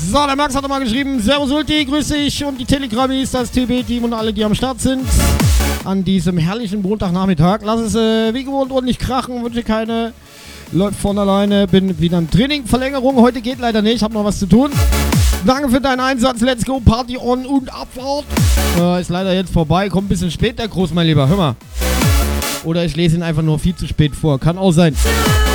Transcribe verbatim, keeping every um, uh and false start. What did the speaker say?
So, der Max hat mal geschrieben, Servus Ulti, grüß dich und die Telegrammis, das T B-Team und alle, die am Start sind. An diesem herrlichen Montagnachmittag. Lass es äh, wie gewohnt ordentlich krachen, wünsche keine, läuft von alleine, bin wieder im Training. Verlängerung, heute geht leider nicht, hab noch was zu tun. Danke für deinen Einsatz, let's go, Party on und Abfahrt. Äh, ist leider jetzt vorbei, kommt ein bisschen spät, der Groß, mein Lieber, hör mal. Oder ich lese ihn einfach nur viel zu spät vor, kann auch sein.